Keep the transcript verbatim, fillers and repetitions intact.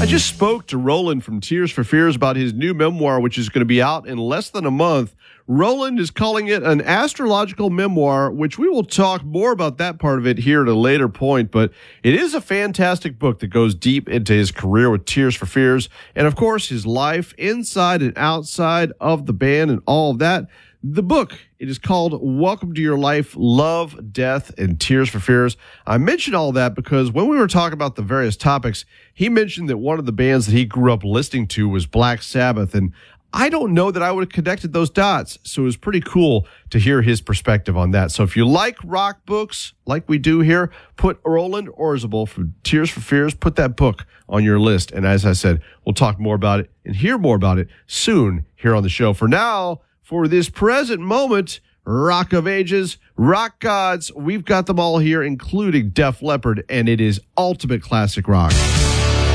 I just spoke to Roland from Tears for Fears about his new memoir, which is going to be out in less than a month. Roland is calling it an astrological memoir, which we will talk more about that part of it here at a later point. But it is a fantastic book that goes deep into his career with Tears for Fears and, of course, his life inside and outside of the band and all of that. The book, it is called Welcome to Your Life, Love, Death, and Tears for Fears. I mentioned all that because when we were talking about the various topics, he mentioned that one of the bands that he grew up listening to was Black Sabbath, and I don't know that I would have connected those dots, so it was pretty cool to hear his perspective on that. So if you like rock books, like we do here, put Roland Orzabal from Tears for Fears, put that book on your list. And as I said, we'll talk more about it and hear more about it soon here on the show. For now, for this present moment, Rock of Ages, rock gods, we've got them all here, including Def Leppard, and it is ultimate classic rock.